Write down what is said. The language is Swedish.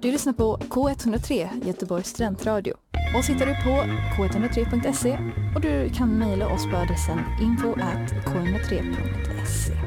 Du lyssnar på K103, Göteborgs studentradio. Och hittar du på k103.se och du kan mejla oss på adressen info@k103.se.